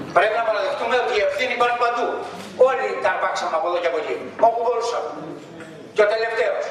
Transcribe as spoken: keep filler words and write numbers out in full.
Πρέπει να παραδεχτούμε ότι η ευθύνη υπάρχει παντού. Όλοι τα αρπάξαμε από εδώ και από εκεί, όπου μπορούσαμε. Και ο τελευταίος,